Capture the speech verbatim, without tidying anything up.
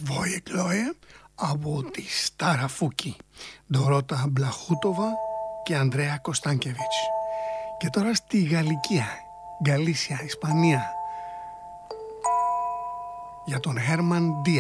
Τβόιε Κλόε από τη Στάρα Φούκη, Ντορότα Μπλαχούτοβα και Ανδρέα Κωνστάνκεβιτς. Και τώρα στη Γαλλικία, Γκαλίσια, Ισπανία, για τον Χέρμαν Δίας.